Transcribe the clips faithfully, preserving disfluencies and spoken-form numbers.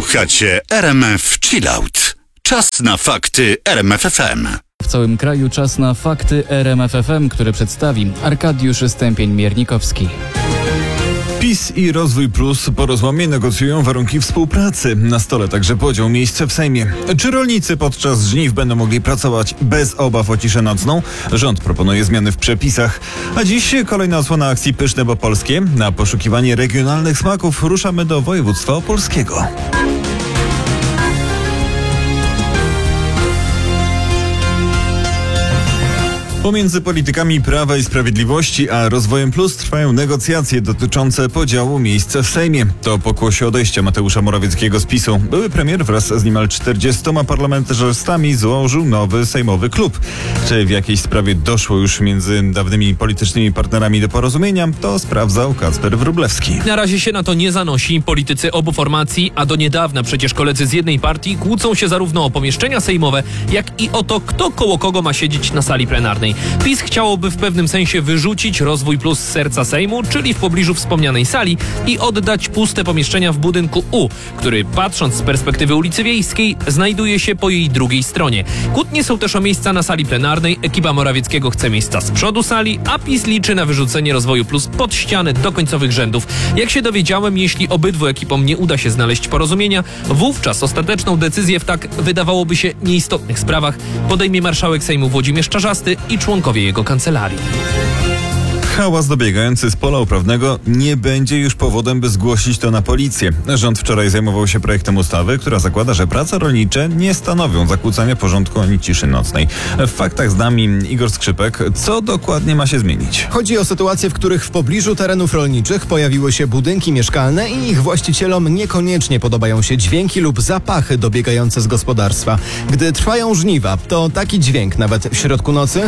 Słuchacie R M F Chillout. Czas na fakty R M F F M. W całym kraju czas na fakty R M F F M, które przedstawi Arkadiusz Stępień-Miernikowski. PiS i Rozwój Plus po rozłamie negocjują warunki współpracy. Na stole także podział miejsc w Sejmie. Czy rolnicy podczas żniw będą mogli pracować bez obaw o ciszę nocną? Rząd proponuje zmiany w przepisach. A dziś kolejna odsłona akcji Pyszne bo Polskie. Na poszukiwanie regionalnych smaków ruszamy do województwa opolskiego. Pomiędzy politykami Prawa i Sprawiedliwości a Rozwojem Plus trwają negocjacje dotyczące podziału miejsc w Sejmie. To pokłosie odejścia Mateusza Morawieckiego z PiSu. Były premier wraz z niemal czterdziestoma parlamentarzystami złożył nowy sejmowy klub. Czy w jakiejś sprawie doszło już między dawnymi politycznymi partnerami do porozumienia, to sprawdzał Kacper Wróblewski. Na razie się na to nie zanosi. Politycy obu formacji, a do niedawna przecież koledzy z jednej partii, kłócą się zarówno o pomieszczenia sejmowe, jak i o to, kto koło kogo ma siedzieć na sali plenarnej. PiS chciałoby w pewnym sensie wyrzucić Rozwój Plus z serca Sejmu, czyli w pobliżu wspomnianej sali, i oddać puste pomieszczenia w budynku U, który, patrząc z perspektywy ulicy Wiejskiej, znajduje się po jej drugiej stronie. Kłótnie są też o miejsca na sali plenarnej. Ekipa Morawieckiego chce miejsca z przodu sali, a PiS liczy na wyrzucenie Rozwoju Plus pod ścianę do końcowych rzędów. Jak się dowiedziałem, jeśli obydwu ekipom nie uda się znaleźć porozumienia, wówczas ostateczną decyzję w tak wydawałoby się nieistotnych sprawach podejmie marszałek Sejmu Włodzimierz Czarzasty i członkowie jego kancelarii. Hałas dobiegający z pola uprawnego nie będzie już powodem, by zgłosić to na policję. Rząd wczoraj zajmował się projektem ustawy, która zakłada, że prace rolnicze nie stanowią zakłócania porządku ani ciszy nocnej. W faktach z nami Igor Skrzypek. Co dokładnie ma się zmienić? Chodzi o sytuacje, w których w pobliżu terenów rolniczych pojawiły się budynki mieszkalne i ich właścicielom niekoniecznie podobają się dźwięki lub zapachy dobiegające z gospodarstwa. Gdy trwają żniwa, to taki dźwięk nawet w środku nocy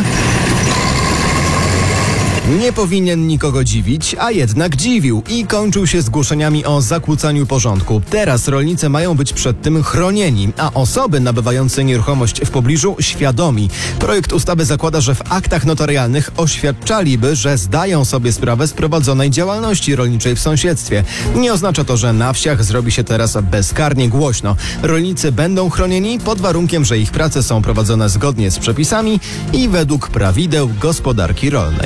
nie powinien nikogo dziwić, a jednak dziwił i kończył się zgłoszeniami o zakłócaniu porządku. Teraz rolnicy mają być przed tym chronieni, a osoby nabywające nieruchomość w pobliżu świadomi. Projekt ustawy zakłada, że w aktach notarialnych oświadczaliby, że zdają sobie sprawę z prowadzonej działalności rolniczej w sąsiedztwie. Nie oznacza to, że na wsiach zrobi się teraz bezkarnie głośno. Rolnicy będą chronieni pod warunkiem, że ich prace są prowadzone zgodnie z przepisami i według prawideł gospodarki rolnej.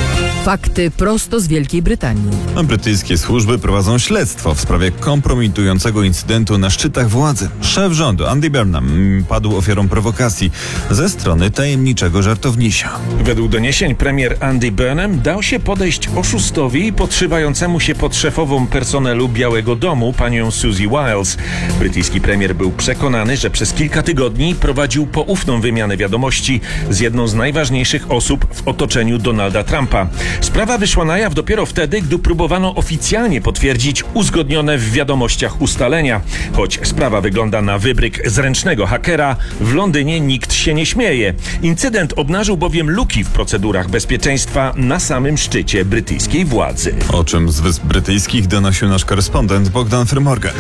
Fakty prosto z Wielkiej Brytanii. Brytyjskie służby prowadzą śledztwo w sprawie kompromitującego incydentu na szczytach władzy. Szef rządu Andy Burnham padł ofiarą prowokacji ze strony tajemniczego żartownisia. Według doniesień premier Andy Burnham dał się podejść oszustowi podszywającemu się pod szefową personelu Białego Domu, panią Susie Wiles. Brytyjski premier był przekonany, że przez kilka tygodni prowadził poufną wymianę wiadomości z jedną z najważniejszych osób w otoczeniu Donalda Trumpa. Sprawa wyszła na jaw dopiero wtedy, gdy próbowano oficjalnie potwierdzić uzgodnione w wiadomościach ustalenia. Choć sprawa wygląda na wybryk zręcznego hakera, w Londynie nikt się nie śmieje. Incydent obnażył bowiem luki w procedurach bezpieczeństwa na samym szczycie brytyjskiej władzy. O czym z Wysp Brytyjskich donosił nasz korespondent Bogdan Frymorgan.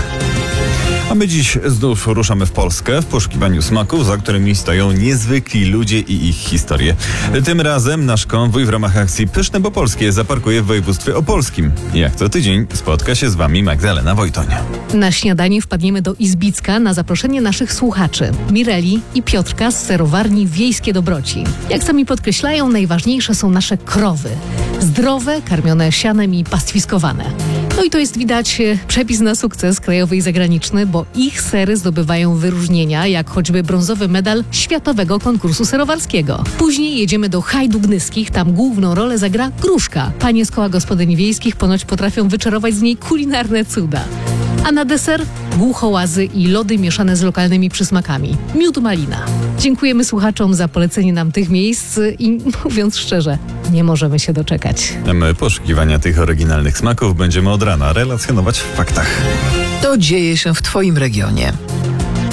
A my dziś znów ruszamy w Polskę w poszukiwaniu smaków, za którymi stoją niezwykli ludzie i ich historie. Tym razem nasz konwój w ramach akcji Pyszne bo Polskie zaparkuje w województwie opolskim. Jak co tydzień spotka się z wami Magdalena Wojtoń. Na śniadanie wpadniemy do Izbicka na zaproszenie naszych słuchaczy Mireli i Piotrka z serowarni Wiejskie Dobroci. Jak sami podkreślają, najważniejsze są nasze krowy. Zdrowe, karmione sianem i pastwiskowane. No i to jest, widać, przepis na sukces krajowy i zagraniczny, bo ich sery zdobywają wyróżnienia, jak choćby brązowy medal Światowego Konkursu Serowarskiego. Później jedziemy do Hajdú Gnyskich, tam główną rolę zagra gruszka. Panie z koła gospodyń wiejskich ponoć potrafią wyczarować z niej kulinarne cuda. A na deser głuchołazy i lody mieszane z lokalnymi przysmakami. Miód malina. Dziękujemy słuchaczom za polecenie nam tych miejsc i mówiąc szczerze, nie możemy się doczekać. My poszukiwania tych oryginalnych smaków będziemy od rana relacjonować w faktach. To dzieje się w Twoim regionie.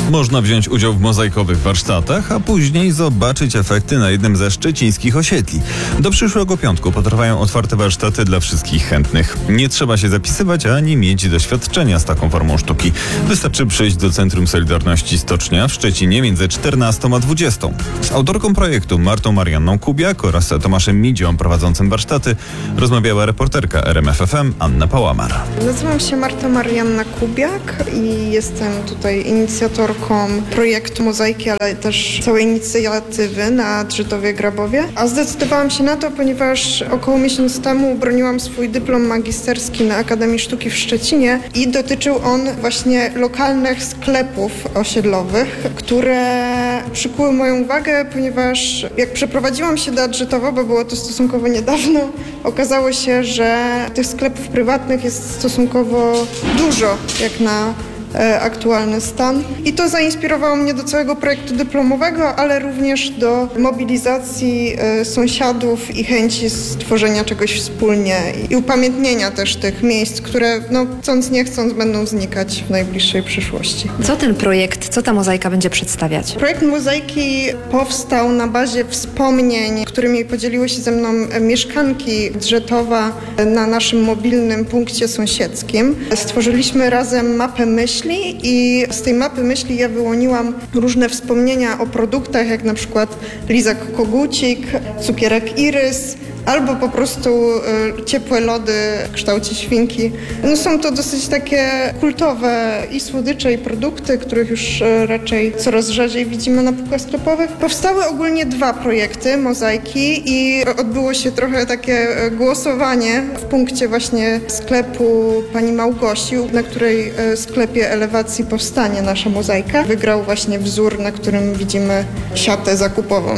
Można wziąć udział w mozaikowych warsztatach, a później zobaczyć efekty na jednym ze szczecińskich osiedli. Do przyszłego piątku potrwają otwarte warsztaty dla wszystkich chętnych. Nie trzeba się zapisywać ani mieć doświadczenia z taką formą sztuki. Wystarczy przyjść do Centrum Solidarności Stocznia w Szczecinie między czternastą a dwudziestą. Z autorką projektu Martą Marianną Kubiak oraz Tomaszem Midzią prowadzącym warsztaty rozmawiała reporterka R M F F M Anna Pałamar. Nazywam się Marta Marianna Kubiak i jestem tutaj inicjatorką projektu Mozaiki, ale też całej inicjatywy na Drzytowie Grabowie. A zdecydowałam się na to, ponieważ około miesiąc temu broniłam swój dyplom magisterski na Akademii Sztuki w Szczecinie i dotyczył on właśnie lokalnych sklepów osiedlowych, które przykuły moją uwagę, ponieważ jak przeprowadziłam się do Drzytowa, bo było to stosunkowo niedawno, okazało się, że tych sklepów prywatnych jest stosunkowo dużo, jak na e, aktualny stan. I to zainspirowało mnie do całego projektu dyplomowego, ale również do mobilizacji e, sąsiadów i chęci stworzenia czegoś wspólnie i upamiętnienia też tych miejsc, które no, chcąc nie chcąc będą znikać w najbliższej przyszłości. Co ten projekt, co ta mozaika będzie przedstawiać? Projekt Mozaiki powstał na bazie wspomnień, którymi podzieliły się ze mną mieszkanki Drzytowa na naszym mobilnym punkcie sąsiedzkim. Stworzyliśmy razem mapę myśli i z tej mapy myśli ja wyłoniłam różne wspomnienia o produktach, jak na przykład lizak kogucik, cukierek Irys, albo po prostu y, ciepłe lody w kształcie świnki. No, są to dosyć takie kultowe i słodycze, i produkty, których już y, raczej coraz rzadziej widzimy na półkach sklepowych. Powstały ogólnie dwa projekty Mozaiki i odbyło się trochę takie y, głosowanie w punkcie właśnie sklepu pani Małgosi, na której y, sklepie elewacji powstanie nasza mozaika. Wygrał właśnie wzór, na którym widzimy siatę zakupową.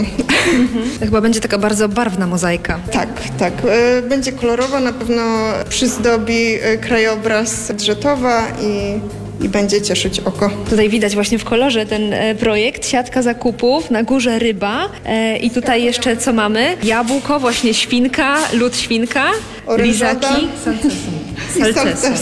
To chyba będzie taka bardzo barwna mozaika. Tak, tak. Będzie kolorowa, na pewno przyzdobi krajobraz Drzytowa i, i będzie cieszyć oko. Tutaj widać właśnie w kolorze ten e, projekt, siatka zakupów, na górze ryba e, i tutaj jeszcze co mamy? Jabłko, właśnie świnka, lód świnka, Orężada. lizaki, salcesy,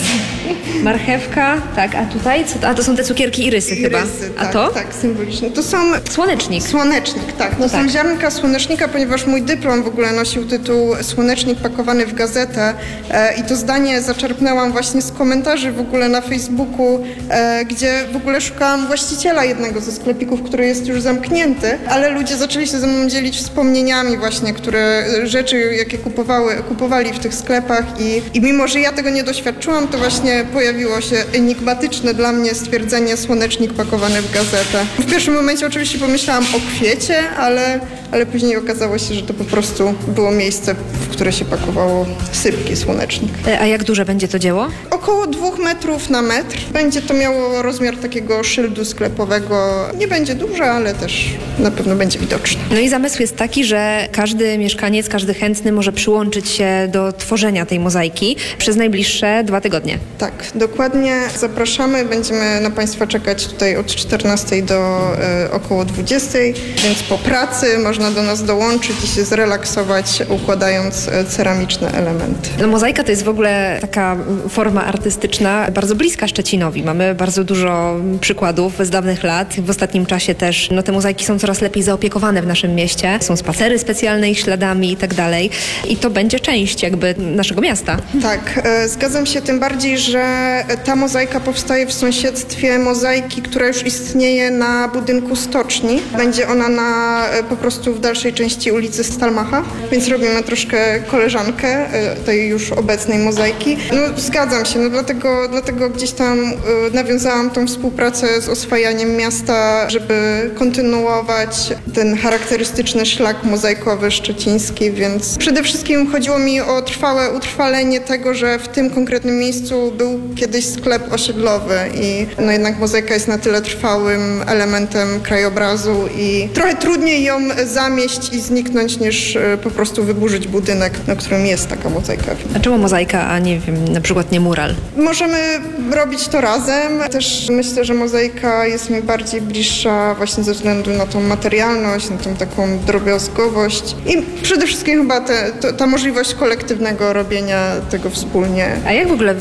marchewka, tak, a tutaj, co, a to są te cukierki Irysy chyba, Irysy, a tak, to? Tak, symboliczne. To są... Słonecznik. Słonecznik, tak. To No są tak. ziarnka słonecznika, ponieważ mój dyplom w ogóle nosił tytuł Słonecznik pakowany w gazetę e, i to zdanie zaczerpnęłam właśnie z komentarzy w ogóle na Facebooku, e, gdzie w ogóle szukałam właściciela jednego ze sklepików, który jest już zamknięty, ale ludzie zaczęli się ze mną dzielić wspomnieniami właśnie, które rzeczy, jakie kupowały, kupowali w tych sklepach i, i mimo, że ja tego nie doświadczyłam, to właśnie pojawiło się enigmatyczne dla mnie stwierdzenie słonecznik pakowany w gazetę. W pierwszym momencie oczywiście pomyślałam o kwiecie, ale, ale później okazało się, że to po prostu było miejsce, w które się pakowało sypki słonecznik. E, a jak duże będzie to dzieło? Około dwóch metrów na metr. Będzie to miało rozmiar takiego szyldu sklepowego. Nie będzie duże, ale też na pewno będzie widoczne. No i zamysł jest taki, że każdy mieszkaniec, każdy chętny może przyłączyć się do tworzenia tej mozaiki przez najbliższe dwa tygodnie. Tak, dokładnie. Zapraszamy. Będziemy na Państwa czekać tutaj od czternastej do y, około dwudziestej, więc po pracy można do nas dołączyć i się zrelaksować, układając y, ceramiczne elementy. No, mozaika to jest w ogóle taka forma artystyczna bardzo bliska Szczecinowi. Mamy bardzo dużo przykładów z dawnych lat. W ostatnim czasie też no, te mozaiki są coraz lepiej zaopiekowane w naszym mieście. Są spacery specjalne ich śladami i tak dalej. I to będzie część jakby naszego miasta. Tak, y, zgadzam się tym bardziej, że ta mozaika powstaje w sąsiedztwie mozaiki, która już istnieje na budynku stoczni. Będzie ona na, po prostu w dalszej części ulicy Stalmacha, więc robimy troszkę koleżankę tej już obecnej mozaiki. No zgadzam się, no dlatego, dlatego gdzieś tam nawiązałam tą współpracę z oswajaniem miasta, żeby kontynuować ten charakterystyczny szlak mozaikowy szczeciński, więc przede wszystkim chodziło mi o trwałe utrwalenie tego, że w tym konkretnym miejscu był kiedyś sklep osiedlowy i no jednak mozaika jest na tyle trwałym elementem krajobrazu i trochę trudniej ją zamieść i zniknąć niż po prostu wyburzyć budynek, na którym jest taka mozaika. A czemu mozaika, a nie wiem, na przykład nie mural? Możemy robić to razem. Też myślę, że mozaika jest mi bardziej bliższa właśnie ze względu na tą materialność, na tą taką drobiazgowość i przede wszystkim chyba te, to, ta możliwość kolektywnego robienia tego wspólnie. A jak w ogóle wygląda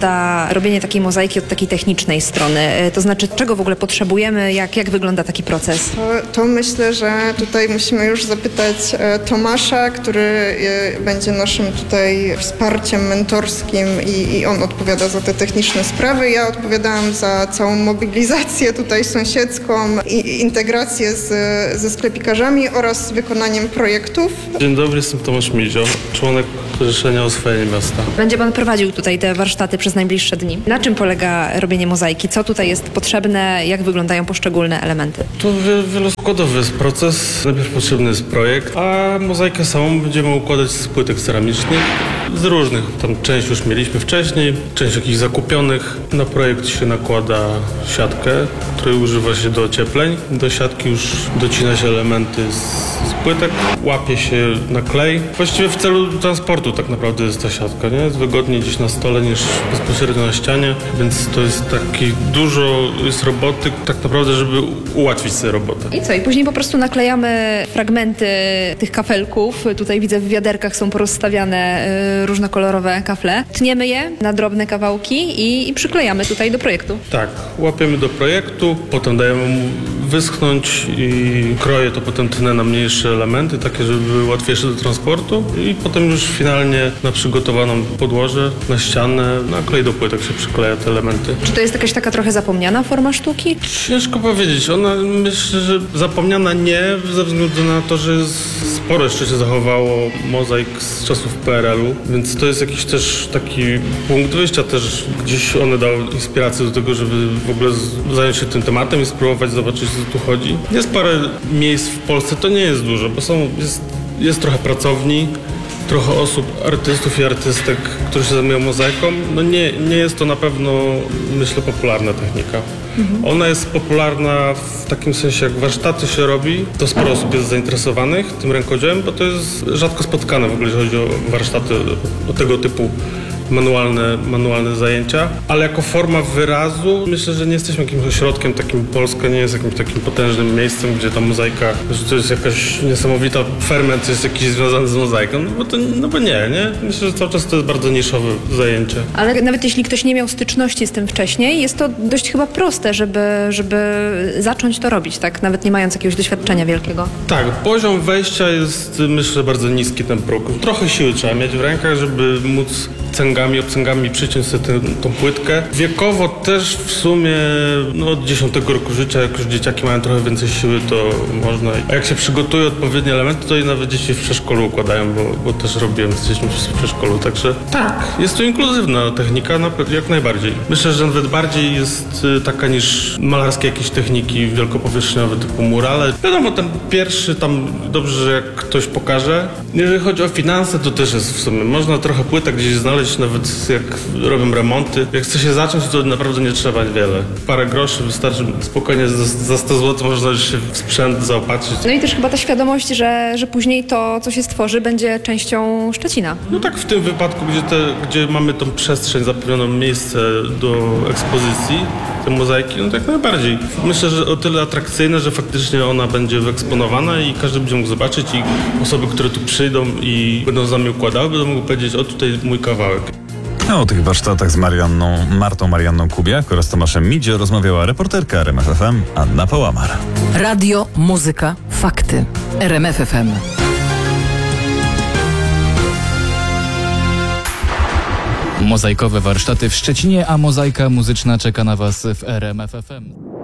wygląda robienie takiej mozaiki od takiej technicznej strony? To znaczy, czego w ogóle potrzebujemy? Jak, jak wygląda taki proces? To, to myślę, że tutaj musimy już zapytać e, Tomasza, który e, będzie naszym tutaj wsparciem mentorskim i, i on odpowiada za te techniczne sprawy. Ja odpowiadałam za całą mobilizację tutaj sąsiedzką i integrację z, ze sklepikarzami oraz wykonaniem projektów. Dzień dobry, jestem Tomasz Mizio, członek Stowarzyszenia Oswojenie Miasta. Będzie pan prowadził tutaj te warsztaty przez najbliższe dni. Na czym polega robienie mozaiki? Co tutaj jest potrzebne? Jak wyglądają poszczególne elementy? To wie- wieloskładowy jest proces. Najpierw potrzebny jest projekt, a mozaikę samą będziemy układać z płytek ceramicznych, z różnych. Tam część już mieliśmy wcześniej, część jakichś zakupionych. Na projekt się nakłada siatkę, której używa się do ociepleń. Do siatki już docina się elementy z, z płytek, łapie się na klej. Właściwie w celu transportu tak naprawdę jest ta siatka, nie? Jest wygodniej gdzieś na stole niż bezpośrednio na ścianie, więc to jest taki dużo jest roboty tak naprawdę, żeby ułatwić sobie robotę. I co? I później po prostu naklejamy fragmenty tych kafelków. Tutaj widzę, w wiaderkach są porozstawiane y, różnokolorowe kafle. Tniemy je na drobne kawałki i, i przyklejamy tutaj do projektu. Tak, łapiemy do projektu, potem dajemy mu wyschnąć i kroję to potem tnę na mniejsze elementy, takie, żeby były łatwiejsze do transportu i potem już finalnie na przygotowaną podłoże, na ścianę, na klej do płytek się przykleja te elementy. Czy to jest jakaś taka trochę zapomniana forma sztuki? Ciężko powiedzieć. Ona myślę, że zapomniana nie, ze względu na to, że sporo jeszcze się zachowało mozaik z czasów P R L-u, więc to jest jakiś też taki punkt wyjścia też. Gdzieś one dały inspirację do tego, żeby w ogóle z- zająć się tym tematem i spróbować zobaczyć, o co tu chodzi. Jest parę miejsc w Polsce, to nie jest dużo, bo są, jest, jest trochę pracowni, trochę osób, artystów i artystek, którzy się zajmują mozaiką. No nie, nie jest to na pewno, myślę, popularna technika. Mhm. Ona jest popularna w takim sensie, jak warsztaty się robi, to sporo osób jest zainteresowanych tym rękodziełem, bo to jest rzadko spotkane w ogóle, jeżeli chodzi o warsztaty o tego typu manualne, manualne zajęcia, ale jako forma wyrazu myślę, że nie jesteśmy jakimś ośrodkiem takim, Polska nie jest jakimś takim potężnym miejscem, gdzie ta mozaika, że to jest jakaś niesamowita ferment jest jakiś związany z mozaiką, no bo to, no bo nie, nie? Myślę, że cały czas to jest bardzo niszowe zajęcie. Ale nawet jeśli ktoś nie miał styczności z tym wcześniej, jest to dość chyba proste, żeby, żeby zacząć to robić, tak? Nawet nie mając jakiegoś doświadczenia wielkiego. Tak, poziom wejścia jest, myślę, bardzo niski ten próg. Trochę siły trzeba mieć w rękach, żeby móc cęgami, obcęgami przyciąć sobie tę, tą płytkę. Wiekowo też w sumie no, od dziesiątego roku życia, jak już dzieciaki mają trochę więcej siły, to można. A jak się przygotuje odpowiednie elementy, to i nawet dzieci w przedszkolu układają, bo, bo też robiłem z dziećmi w przedszkolu. Także tak, jest to inkluzywna technika, jak najbardziej. Myślę, że nawet bardziej jest taka niż malarskie jakieś techniki wielkopowierzchniowe typu murale. Wiadomo, ten pierwszy tam dobrze, że jak ktoś pokaże. Jeżeli chodzi o finanse, to też jest w sumie. Można trochę płytek gdzieś znaleźć, nawet jak robią remonty. Jak chce się zacząć, to naprawdę nie trzeba wiele. Parę groszy wystarczy, spokojnie za, za sto złotych można już się w sprzęt zaopatrzyć. No i też chyba ta świadomość, że, że później to, co się stworzy, będzie częścią Szczecina. No tak w tym wypadku, gdzie, te, gdzie mamy tą przestrzeń, zapewnioną miejsce do ekspozycji, te mozaiki, no tak najbardziej. Myślę, że o tyle atrakcyjne, że faktycznie ona będzie wyeksponowana i każdy będzie mógł zobaczyć i osoby, które tu przyjdą i będą z nami układały, będą mogły powiedzieć, o tutaj mój kawałek. A o tych warsztatach z Marianną, Martą Marianną Kubiak oraz Tomaszem Midzio rozmawiała reporterka R M F F M Anna Połamar. Radio, muzyka, fakty. R M F F M. Mozaikowe warsztaty w Szczecinie, a mozaika muzyczna czeka na Was w R M F F M.